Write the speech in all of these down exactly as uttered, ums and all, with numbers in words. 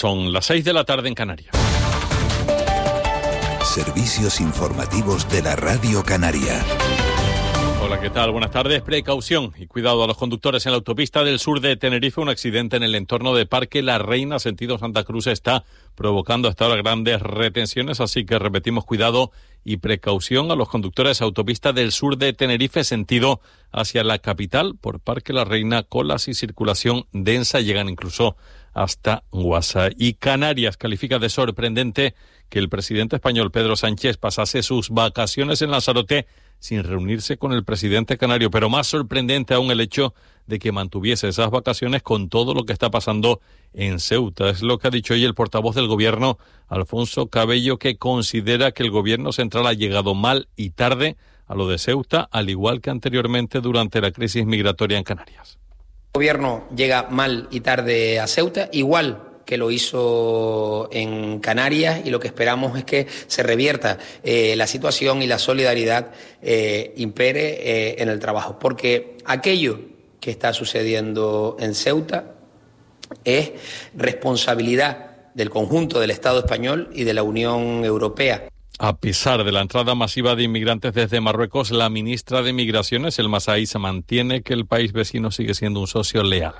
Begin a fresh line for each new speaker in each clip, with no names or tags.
Son las seis de la tarde en Canarias.
Servicios informativos de la Radio Canaria.
Hola, ¿qué tal? Buenas tardes. Precaución y cuidado a los conductores en la autopista del sur de Tenerife. Un accidente en el entorno de Parque La Reina, sentido Santa Cruz, está provocando hasta ahora grandes retenciones, así que repetimos, cuidado y precaución a los conductores de autopista del sur de Tenerife, sentido hacia la capital, por Parque La Reina, colas y circulación densa, llegan incluso hasta Guasa. Y Canarias califica de sorprendente que el presidente español Pedro Sánchez pasase sus vacaciones en Lanzarote sin reunirse con el presidente canario, pero más sorprendente aún el hecho de que mantuviese esas vacaciones con todo lo que está pasando en Ceuta. Es lo que ha dicho hoy el portavoz del gobierno, Alfonso Cabello, que considera que el gobierno central ha llegado mal y tarde a lo de Ceuta, al igual que anteriormente durante la crisis migratoria en Canarias.
El gobierno llega mal y tarde a Ceuta, igual que lo hizo en Canarias, y lo que esperamos es que se revierta eh, la situación y la solidaridad eh, impere eh, en el trabajo, porque aquello que está sucediendo en Ceuta es responsabilidad del conjunto del Estado español y de la Unión Europea.
A pesar de la entrada masiva de inmigrantes desde Marruecos, la ministra de Migraciones, Elma Saíz, mantiene que el país vecino sigue siendo un socio leal.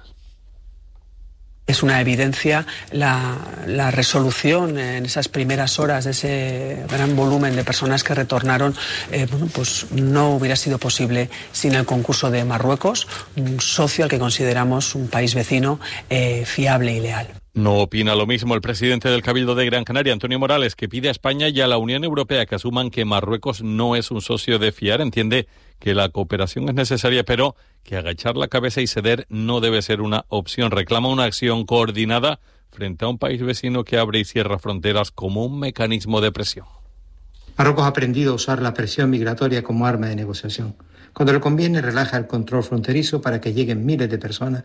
Es una evidencia la, la resolución en esas primeras horas de ese gran volumen de personas que retornaron. Eh, bueno, pues no hubiera sido posible sin el concurso de Marruecos, un socio al que consideramos un país vecino eh, fiable y leal.
No opina lo mismo el presidente del Cabildo de Gran Canaria, Antonio Morales, que pide a España y a la Unión Europea que asuman que Marruecos no es un socio de fiar. Entiende que la cooperación es necesaria, pero que agachar la cabeza y ceder no debe ser una opción. Reclama una acción coordinada frente a un país vecino que abre y cierra fronteras como un mecanismo de presión.
Marruecos ha aprendido a usar la presión migratoria como arma de negociación. Cuando le conviene, relaja el control fronterizo para que lleguen miles de personas